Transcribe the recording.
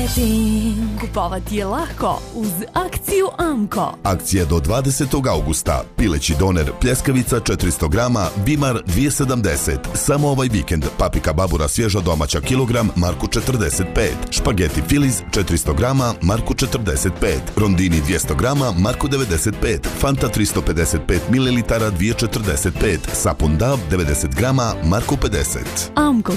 marketing. Kupovati je lako uz akciju Amko. Akcija do 20. augusta. Pileći doner pljeskavica 400 grama, Bimar 2,70. Samo ovaj vikend. Papika babura svježa domaća kilogram, marku 45. Špageti Filiz 400 grama, marku 45. Rondini 200 grama, marku 95. Fanta 355 ml 2,45. Sapun Dav 90 grama, marku 50. Amko